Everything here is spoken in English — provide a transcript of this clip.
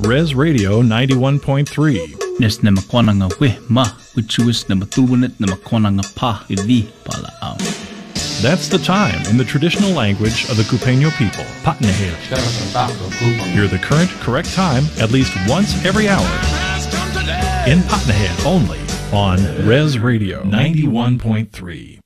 Res Radio 91.3. Nes na makwana nga we ma, wichuis na matuwanet na makwana nga pa, idi pala ao. That's the time in the traditional language of the Cupeño people, Patnahed. Hear the current, correct time at least once every hour. In Patnahed only on Res Radio 91.3.